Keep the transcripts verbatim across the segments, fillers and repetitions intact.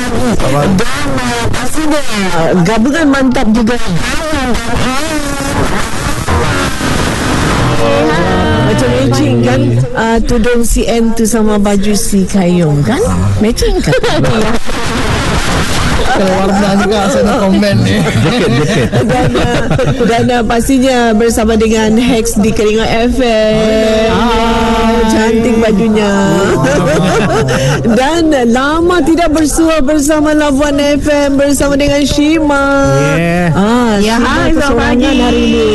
Dan uh, pastinya gabungan mantap juga. Macam matching kan, uh, tudung si N tu sama baju si Kayong kan, matching kan. Kalau warna juga saya nak komen ni. Jaket-jaket. Dan, uh, dan uh, pastinya bersama dengan Hex di Keringat F M. Ah, cantik bajunya. Dan uh, lama tidak bersua bersama Labuan F M bersama dengan Shima. Yeah. Ah, Ya, Shima hai, selamat kesorangan pagi. hari ini.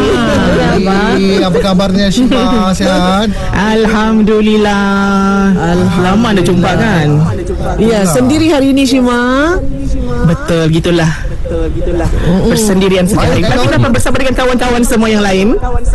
Hai, apa kabarnya Shima? Sihat? Alhamdulillah. Alhamdulillah. Lama dah jumpa kan? Ya, sendiri hari ini Shima. Betul gitulah. Bersendirian sekali. Tapi dapat bersama dengan kawan-kawan semua yang lain.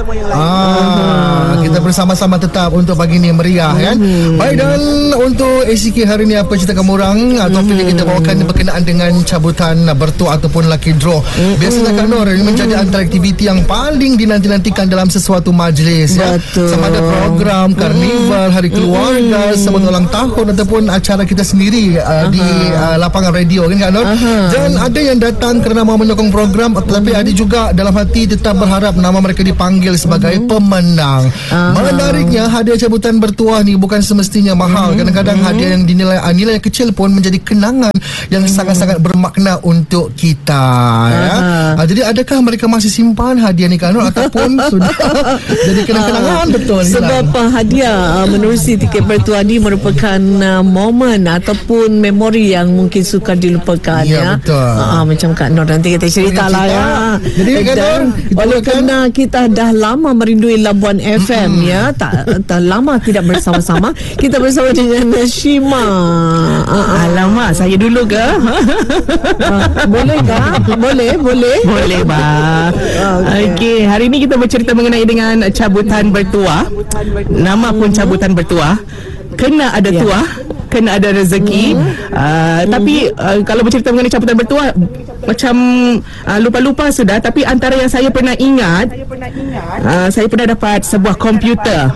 Ah, kita bersama-sama tetap untuk pagi ni meriah kan. Baik, dan untuk A C K hari ni apa cerita kamu orang atau topik yang kita bawakan berkenaan dengan cabutan bertuah ataupun lucky draw. Biasanya Kak Nur, ini menjadi antara aktiviti yang paling dinanti-nantikan dalam sesuatu majlis ya. Betul. Sama ada program karnival, hari keluarga, sambut ulang tahun ataupun acara kita sendiri uh, di uh, lapangan radio kan Kak Nur. Dan ada yang datang kerana mau menyokong program, tetapi ada juga dalam hati tetap berharap nama mereka dipanggil sebagai pemenang. Menariknya, hadiah cabutan bertuah ni bukan semestinya mahal. Kadang-kadang hadiah yang dinilai nilai kecil pun menjadi kenangan yang sangat-sangat bermakna untuk kita ya. Ah, jadi adakah mereka masih simpan hadiah ni Kak Nur ataupun sudah jadi kenang-kenangan? Betul. Sebab uh, hadiah uh, menerusi tiket bertuah ni merupakan uh, momen ataupun memori yang mungkin sukar dilupakan Ya, ya. betul. Uh, macam Kak Nur nanti kita cerita lah ya. Jadi Kak Nur, kita oleh akan- kerana kita dah lama merindui Labuan F M ya, tak, tak lama tidak bersama-sama. Kita bersama dengan Shima. Uh, Alamak, saya dulu ke? uh, boleh tak? Boleh, boleh. Boleh bah. Okey, hari ini kita bercerita mengenai dengan cabutan bertuah. Nama pun cabutan bertuah. Kena ada Ya. tuah, kena ada rezeki. Uh, tapi uh, kalau bercerita mengenai cabutan bertuah, macam uh, lupa-lupa sudah. Tapi antara yang saya pernah ingat, uh, saya pernah dapat sebuah komputer.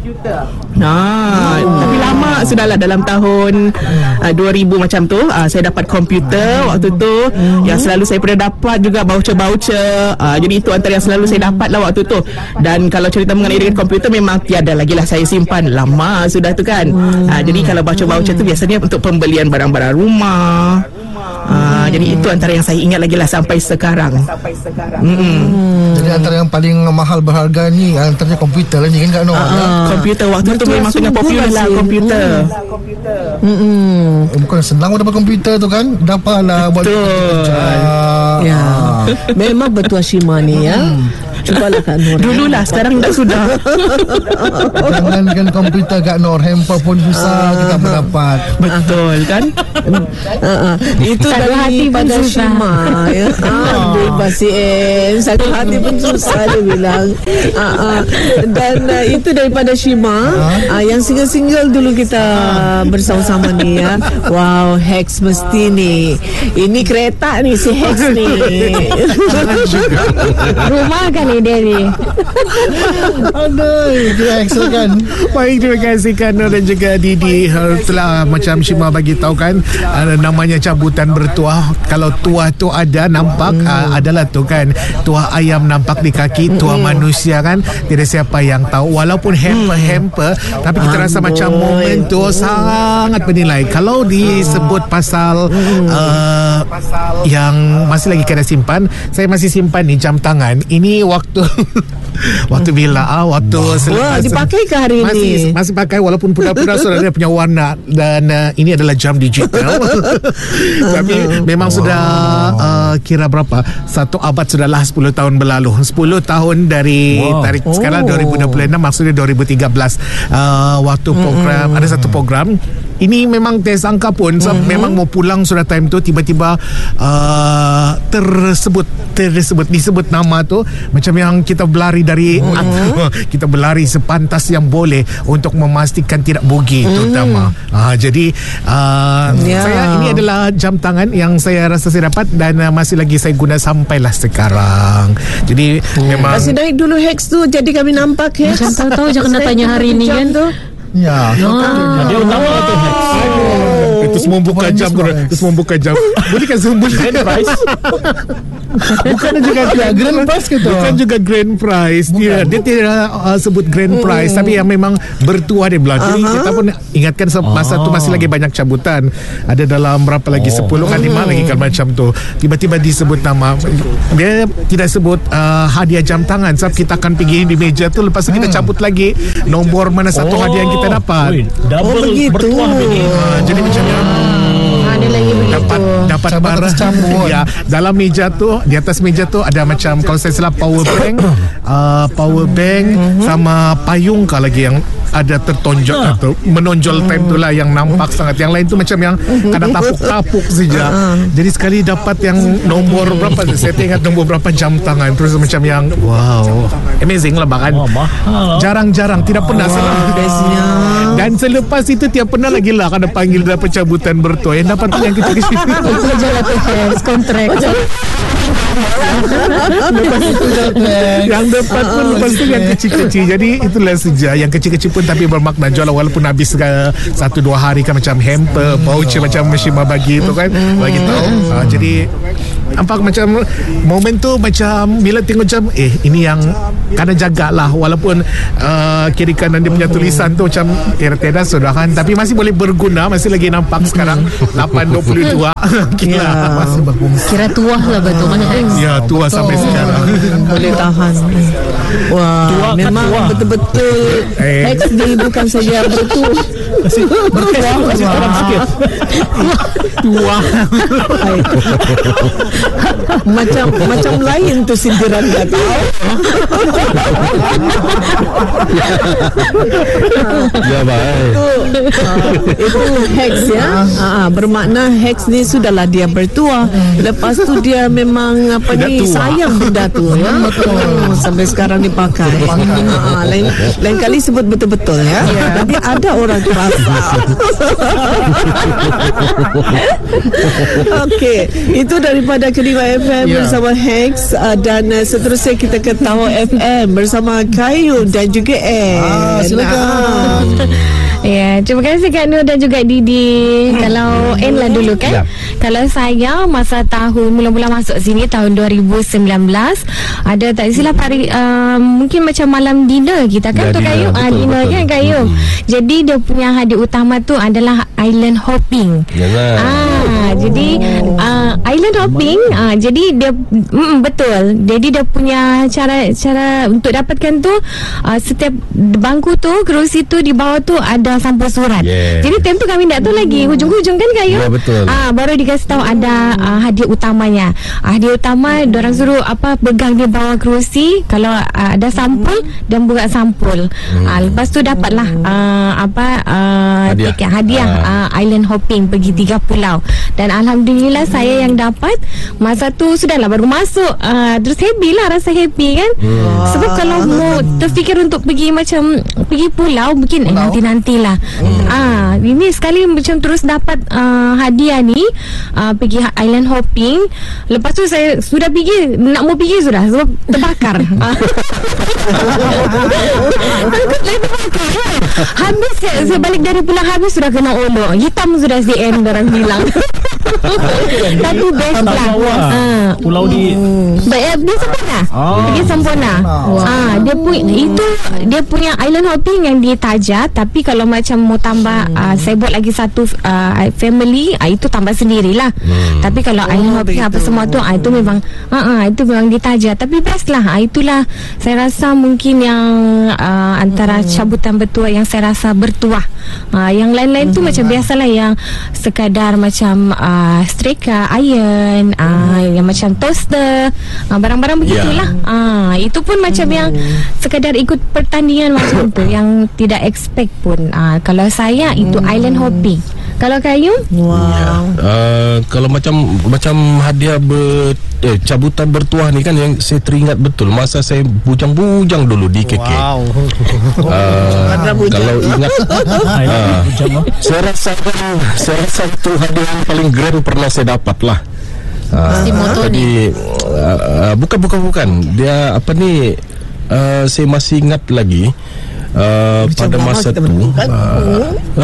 Ah, tapi lama sudahlah, dalam tahun uh, dua ribu macam tu uh, saya dapat komputer waktu tu. Yang selalu saya pernah dapat juga voucher-voucher. Uh, jadi itu antara yang selalu saya dapat lah waktu tu. Dan kalau cerita mengenai dengan komputer, memang tiada lagi lah saya simpan. Lama sudah tu kan. Uh, jadi kalau voucher-voucher tu biasanya untuk pembelian barang-barang rumah. Uh, jadi itu antara yang saya ingat lagi lah sampai sekarang. Mm-mm. Jadi antara yang paling mahal berharga ni antaranya komputer lah ni kan Kak Nur. ya? Komputer waktu tu Bertuah memang tengah sungguh popular lah lah, komputer. Mm-mm. Eh, Bukan senang dapat komputer tu kan. Dapatlah buat kerja. Ya. Memang bertuah Shima ni ya. Cubalah Kak Nur. Dululah, sekarang dah sudah. Jangankan komputer Kak Nur, handphone pun susah kita mendapat. Betul kan? Uh, uh, itu Satu dari hati pun pada susah. Shima ya. Aduh Pasi N, satu hati pun susah dia bilang. Uh, uh, dan uh, itu daripada Shima. Uh, yang single-single dulu kita bersama-sama ni ya. Wow, Hex mesti ni. Ini kereta ni si Hex ni. Rumah kan ni dia ni. Aduh, kira excellent kan. Baik, terima kasih Kak Nur dan juga Didi. Uh, Telah macam Shima bagi tahu kan, uh, namanya cabutan bertuah. Kalau tuah tu ada nampak, uh, adalah tu kan, tuah ayam nampak di kaki, tuah manusia kan, tidak siapa yang tahu. Walaupun hamper-hamper, tapi kita rasa macam momen tu sangat bernilai. Kalau disebut pasal uh, yang masih lagi kena simpan, saya masih simpan ni jam tangan. Ini waktu waktu bila ah waktu Wah, dipakai ke hari masih, ini? masih pakai walaupun pura-pura sudah dia punya warna. Dan uh, ini adalah jam digital. Tapi memang sudah uh, kira berapa, satu abad sudahlah, sepuluh tahun berlalu, sepuluh tahun dari Wow. tarik Oh. sekarang dua ribu dua puluh enam, maksudnya dua ribu tiga belas. uh, waktu program, ada satu program ini memang tes angka pun so, memang mau pulang sudah time tu, tiba-tiba uh, tersebut tersebut disebut nama tu, macam yang kita berlari dari kita berlari sepantas yang boleh untuk memastikan tidak bogi terutama. uh, jadi uh, Ya. saya, ini adalah jam tangan yang saya rasa saya dapat dan uh, masih lagi saya guna sampailah sekarang. Jadi memang Kasih naik dulu Hex tu, jadi kami nampak Hex. Macam tahu-tahu je kena tanya hari ni kan. Ya. dia utama tu Hex. Itu Terus membuka jam Terus membuka jam Boleh kan sembunyi grand prize? Bukan juga ya, grand prize gitu. Bukan juga grand prize. Dia dia tidak uh, sebut grand prize, tapi yang memang bertuah dia bilang. Jadi uh-huh. kita pun ingatkan masa tu masih lagi banyak cabutan. Ada dalam berapa lagi sepuluh kan lima lagi kan macam tu. Tiba-tiba disebut nama. Dia tidak sebut uh, hadiah jam tangan. Sebab kita akan pergi di meja tu, lepas tu kita cabut lagi nombor mana satu oh. hadiah yang kita dapat. Ui, double oh, bertuah ini. Uh, jadi macam dapat dapat barang ya, dalam meja tu, di atas meja tu ada macam kalau saya salah power bank, uh, power bank uh-huh. sama payung kah lagi yang ada tertonjol uh. atau menonjol time tu lah yang nampak sangat. Yang lain tu macam yang kena tapuk-tapuk saja. Uh. Jadi sekali dapat yang nombor berapa, saya ingat nombor berapa jam tangan, terus macam yang wow, amazing lah bahkan. Oh, jarang-jarang, tidak pernah oh, salah. Dan selepas itu tiap pernah lagi lah kada panggil dapat cabutan bertuah. Yang dapat tu yang kecil-kecil. Itu jalan tu kontrak. Yang dapat pun lepas tu yang kecil-kecil. Jadi itulah saja. Yang kecil-kecil pun tapi bermakna jual, walaupun habis satu dua hari kan, macam hamper, voucher macam Mishima bagi tu kan, bagi tahu. Uh, jadi nampak macam momen tu macam bila tengok macam eh ini yang kena jagalah, walaupun uh, kiri kanan dia punya tulisan tu macam tiada sudah kan, tapi masih boleh berguna, masih lagi nampak sekarang lapan dua puluh dua. Kira ya. Masih berfungsi. Kira tuah lah betul mana Hex. Ya, tuah sampai sekarang. Boleh tahan. Wah, tuah, memang tuah. Betul-betul eh. Hex ni bukan saja bertuah. Bertuah masih kurang sikit. Tuah. Macam macam lain tu sindiran dia tahu. Ya baik. Itu, uh, itu Hex ya. Uh, bermakna Hex ni sudahlah dia bertuah. Lepas tu dia memang apa ni sayang benda tu ya. Oh, sampai sekarang dipakai. Uh, lain lain kali sebut betul-betul ya. Tapi ada orang terasa. Okey, itu daripada Kelima F M yeah. bersama Hex uh, dan uh, seterusnya kita ke Tahu F M bersama Kayu dan juga N. Ah, silakan. Ya, terima kasih Kak Nur dan juga Didi. Hmm. Kalau N lah dulu kan. Ya. Kalau saya masa tahun mula-mula masuk sini tahun dua ribu sembilan belas, ada tak silap hari uh, mungkin macam malam dinner kita kan ya, tu Kayu. Ah, dinner kan Kayu. Hmm. Jadi dia punya hadiah utama tu adalah island hopping. Yalah. Ah, jadi uh, island hopping, ah, jadi dia mm, betul. Jadi dia punya cara cara untuk dapatkan tu uh, setiap bangku tu, kerusi tu di bawah tu ada sampul surat. Yeah. Jadi time tu kami tak tahu lagi hujung-hujung kan Kayu. Ya, betul. Ah, baru dikasih tahu ada uh, hadiah utamanya. Uh, hadiah utama diorang suruh apa pegang di bawah kerusi, kalau uh, ada sampul dan buka sampul. Hmm. Uh, lepas tu dapatlah uh, apa uh, hadiah, tiket, hadiah uh. Uh, island hopping pergi tiga pulau. Dan alhamdulillah hmm. saya yang dapat. Masa tu sudahlah baru masuk uh, terus happy lah, rasa happy kan. Hmm. Sebab kalau mau terfikir untuk pergi macam pergi pulau mungkin eh, nanti-nanti lah. Hmm. Ah, ini sekali macam terus dapat uh, hadiah ni, uh, pergi island hopping. Lepas tu saya sudah pergi, nak mau pergi sudah sebab terbakar. Habis saya, saya balik dari pulau habis sudah kena olok. Hitam sudah C M orang bilang. Tapi best lah. Uh, pulau di Baik, dia sempurna. Oh. Pergi sempurna. Wow. Ah, dia punya itu dia punya island hopping yang di Taja, tapi kalau macam mau tambah hmm. uh, saya buat lagi satu uh, family, uh, itu tambah sendirilah. Hmm. Tapi kalau oh, island hopping apa semua tu uh, itu memang uh, uh, itu memang di Taja, tapi best lah. Uh, itulah saya rasa mungkin yang uh, antara hmm. cabutan bertuah yang saya rasa bertuah. Uh, yang lain-lain hmm. tu macam biasalah yang sekadar macam uh, striker, iron, uh, hmm. yang macam toaster, uh, barang-barang begitulah. Yeah. Uh, itu pun macam hmm. yang sekadar ikut pertandingan macam tu yang tidak expect pun. Uh, kalau saya itu hmm. island hopping. Kalau Kayu? Wow. Yeah. Uh, kalau macam macam hadiah ber, eh, cabutan bertuah ni kan yang saya teringat betul masa saya bujang-bujang dulu di K K. Wow. Uh, kalau ingat uh, saya rasa saya rasa itu hadiah yang paling grand pernah saya dapat lah. Uh, tadi uh, uh, bukan bukan bukan dia apa ni uh, saya masih ingat lagi uh, pada masa tu uh,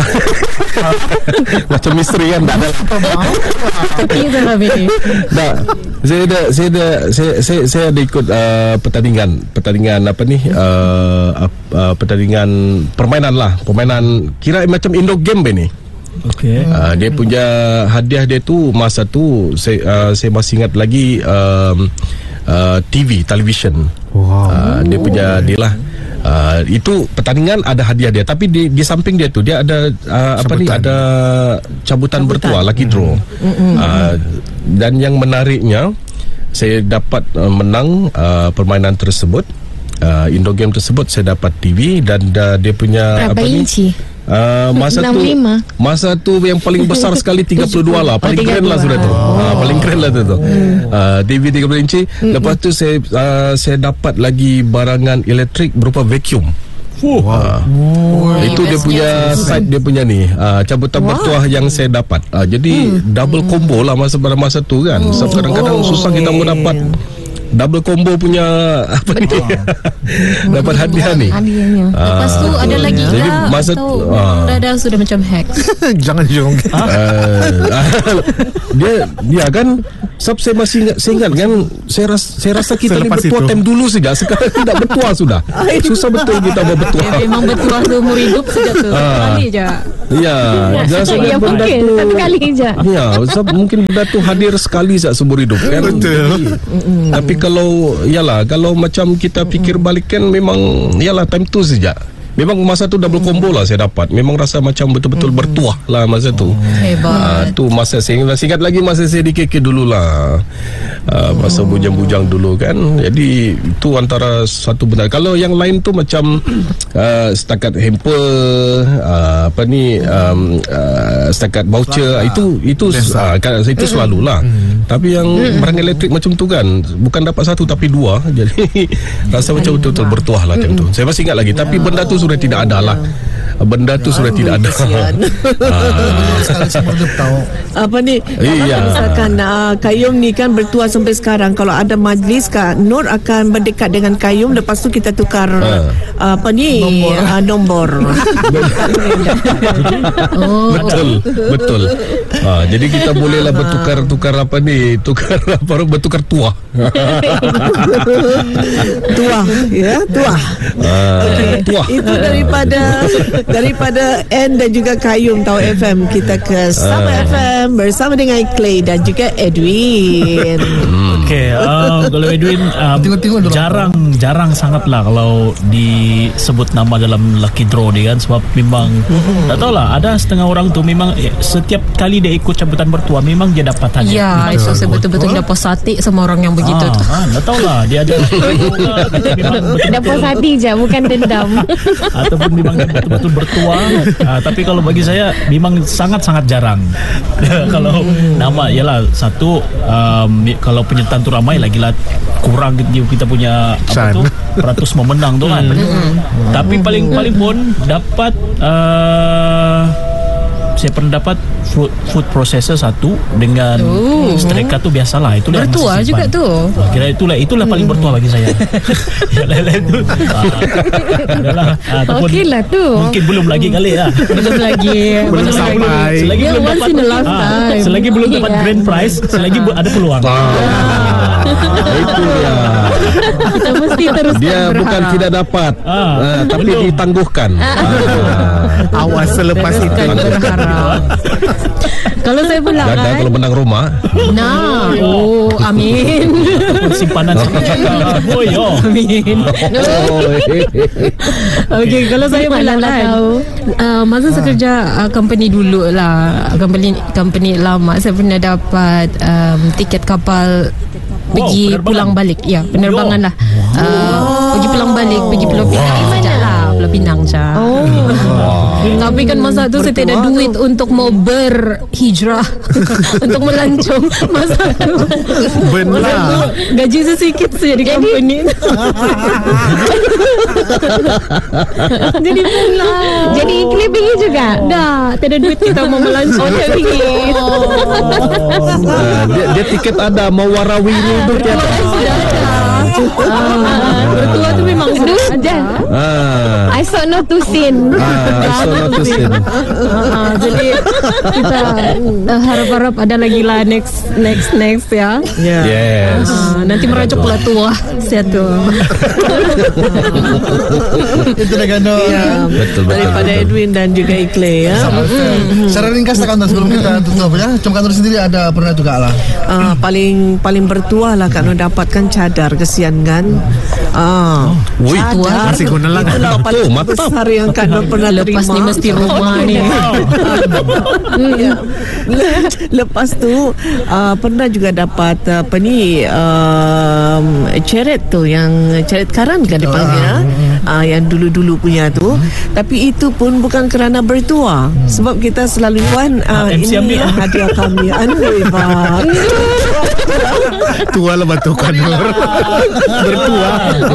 macam misteri kan tak ada. Tapi Tapi Tak, saya ada saya ada saya saya, saya ada ikut uh, pertandingan pertandingan apa ni uh, uh, pertandingan permainan lah, permainan kira macam indoor game ni. Okey. Uh, dia punya hadiah dia tu masa tu saya uh, saya masih ingat lagi um, uh, T V television. Wow. Uh, dia punya dia lah. Uh, itu pertandingan ada hadiah dia, tapi di, di samping dia tu dia ada uh, apa ni ada cabutan, cabutan. bertuah, lucky draw. Mm-hmm. Uh, dan yang menariknya saya dapat uh, menang uh, permainan tersebut, uh, indoor game tersebut. Saya dapat T V dan uh, dia punya berapa apa inci? ni Uh, masa tu masa tu yang paling besar sekali tiga puluh dua lah, paling keren lah sudah tu. Oh. Uh, paling keren lah tu tu. Uh, T V tiga puluh inci. Mm-hmm. Lepas tu saya uh, saya dapat lagi barangan elektrik berupa vacuum. Wow. Uh, oh, itu dia punya side dia punya ni uh, cabutan wow. bertuah yang saya dapat. Uh, jadi hmm. double combo lah masa pada masa tu kan. Oh. So, kadang-kadang oh. susah kita mau dapat double combo punya apa ni dapat hadiah ni. Hadiahnya. Lepas tu uh, ada lagi jadi ke masa atau uh, dah, dah sudah macam hack? Jangan jong. uh, dia dia kan sebab saya masih ingat, saya ingat kan saya rasa, saya rasa kita ni bertuah time dulu saja, sekarang tidak bertuah sudah. Susah betul kita mau bertuah. Ya, memang bertuah seumur hidup saja tu. Kali je. Ya, ya, ya mungkin tu, satu kali je. Ya, sebab mungkin benda tu hadir sekali saja seumur hidup kan. Betul. Tapi kalau yalah kalau macam kita fikir balik kan memang yalah time tu saja. Memang masa tu double combo lah saya dapat. Memang rasa macam betul-betul hmm. bertuah lah masa tu. Hebat. Uh, tu masa saya ingat, ingat lagi masa saya di K K dulu lah. Uh, masa oh. bujang-bujang dulu kan. Jadi itu antara satu benda. Kalau yang lain tu macam uh, setakat hamper, uh, apa ni um, uh, setakat voucher, Lata. itu itu uh, kan, itu selalulah. Hmm. Tapi yang hmm. barang elektrik macam tu kan bukan dapat satu tapi dua. Jadi rasa macam betul-betul bertuah lah time tu. Saya masih ingat lagi. Tapi benda tu sudah tidak ada lah. Benda tu sudah tidak ada. Apa ni? Iya. Misalkan uh, Qayyum ni kan bertuah sampai sekarang. Kalau ada majlis Kak Nur akan berdekat dengan Qayyum, lepas tu kita tukar uh. uh, apa ni nombor. Uh, nombor. Oh. Betul, betul. Uh, jadi kita bolehlah bertukar-tukar apa ni, tukar apa bertukar tuah. Tuah, ya, tuah. Uh, okay. Tuah. Itu daripada daripada N dan juga Qayyum Tahu F M, kita ke Sama uh. F M bersama dengan Clay dan juga Edwin. Okey, uh, kalau Edwin um, jarang jarang sangatlah kalau disebut nama dalam lucky draw dia kan, sebab memang mm-hmm. tak tahulah, ada setengah orang tu memang eh, setiap kali dia ikut cabutan bertuah memang dia dapat hadiah. Ya, so saya betul-betul dah puas hati sama orang yang begitu ah, tu. Ah, tak tahulah dia ada dah puas hati je, bukan dendam. Ataupun memang betul-betul bertuah. uh, tapi kalau bagi saya memang sangat-sangat jarang. Kalau hmm. nama ialah satu um, kalau penyertaan tu ramai lagi lah kurang kita punya apa tu peratus memenang tu kan. Hmm. Hmm. Tapi paling paling pun dapat uh, saya pernah dapat food, food processor satu dengan oh. Streka tu biasalah, itulah bertuah juga tu. Ah, kira itulah itulah hmm. paling bertuah bagi saya. Yang lain-lain tu adalah ah, okey lah tu. Mungkin belum lagi kali lah. Belum lagi. Belum sampai. Selagi yeah, belum dapat ah, selagi belum dapat yeah. grand prize, selagi ada peluang. Ah. Itu dia. Kita mesti terus dia berharap. Bukan tidak dapat ah, uh, tapi belum. Ditangguhkan. Ah. Awas selepas itu. Kalau saya pula kan kan, kalau menang rumah nah oh amin simpanan oh yo amin okey, kalau saya pula kan uh, masa saya kerja uh, company dulu lah, company company lama, saya pernah dapat um, tiket kapal pergi wow, pulang balik. Ya, penerbangan lah. Wow. Uh, pergi pulang balik, pergi Pulau Pinang. Wow. Saja lah, Pulau Pinang je. Oh. Wow. Tapi kan masa tu saya tak ada duit untuk mau berhijrah untuk melancong masa tu. Benar. Gaji saya sikit saja di company. Jadi pulang. Jadi Iklim pergi juga? Dah, tak ada duit kita mau melancong. Oh, pergi. dia, dia tiket ada, mau warawi ni tu tiada. Sudah ada. Bertuah tu memang sudah ada. Dah. Ah. I saw no to sin. Ah, so not to sin. uh, jadi kita uh, harap-harap ada lagi lah next next next ya. Ya. Yes. Uh, nanti merajuk pula tua satu. Itu dah Kanor. Ya, Betul, betul, daripada betul. Edwin dan juga Ikle ya. Hmm. Secara ringkas lah Kanor sebelum kita tutup ya. Cuma Kanor sendiri ada pernah juga lah. Ah, paling paling bertuah lah Kak Nur dapatkan cadar, kesian kan. Ah, Woi, cadar. masih guna lah. Itulah Betul, paling mantap. besar yang Kak Nur pernah terima. Lepas ni mesti rumah ni. Ya. Lepas tu uh, pernah juga dapat uh, apa ni um, ceret tu yang ceret karan kan dipanggil uh, yang dulu-dulu punya tu, tapi itu pun bukan kerana bertuah, sebab kita selalu kan uh, M C ini ambil. hadiah kami andai Pak. Tua lah batu Kanur. Bertua.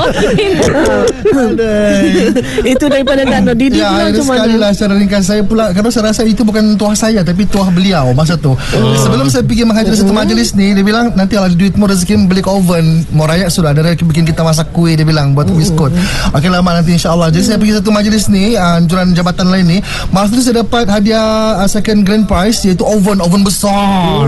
Itu daripada Kak Nur. Didi Ya, pula ada macam sekali mana? lah secara ringkas saya pula, kerana saya rasa itu bukan tuah saya tapi tuah beliau masa tu. Sebelum saya pergi menghadiri satu majlis ni, dia bilang nanti kalau ada duitmu rezeki beli ke oven, mau raya sudah ada rezeki bikin kita masak kuih, dia bilang buat biskut. Okey lah mak, nanti insyaAllah. Jadi saya pergi satu majlis ni, uh, anjuran jabatan lain ni, masa tu saya dapat hadiah uh, second grand prize, iaitu oven, oven besar.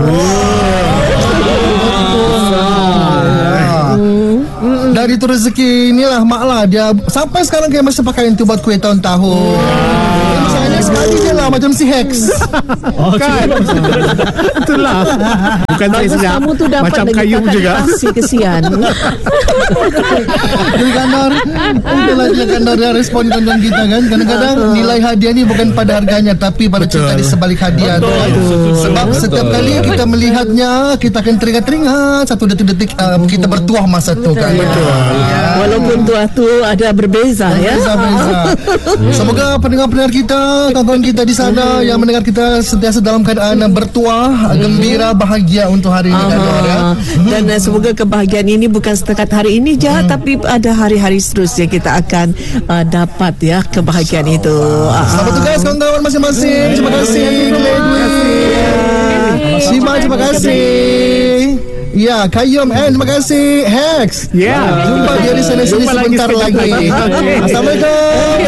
Dari itu rezeki inilah mak lah, dia sampai sekarang kayak masih pakai itu buat kuih tahun-tahun. Dia masalahnya sekali je lah macam si Hex. Oh, Kan? Itulah. Bukan saya Bagus sedap. kamu tu dapat Macam lagi kayu kakak juga. dikasih, kesian. Jadi Kanor, itulah dia Kanor, dia respon kawan kita kan. Kadang-kadang nilai hadiah ni bukan pada harganya tapi pada cerita di sebalik hadiah tu. Sebab setiap kali kita melihatnya, kita akan teringat-teringat satu detik-detik uh, kita bertuah masa tu kan. Betul. Walaupun tuah tu ada berbeza ya. Beza-beza. Semoga pendengar-pendengar kita, kawan-kawan kita di sana yang mendengar kita sentiasa dalam keadaan bertuah, gembira, bahagia untuk hari ini Kanor ya. Ah, dan uh, semoga kebahagiaan ini bukan setakat hari ini je, Hmm. tapi ada hari-hari seterusnya kita akan uh, dapat ya kebahagiaan itu. Ah, Selamat tugas kawan-kawan masing-masing. Terima kasih Glenn. Shima, terima kasih. Ya, Kayum and terima kasih Hex. Ya. Jumpa di hari Senin Jumpa lagi sebentar sekejap lagi. lagi. Okey. Assalamualaikum.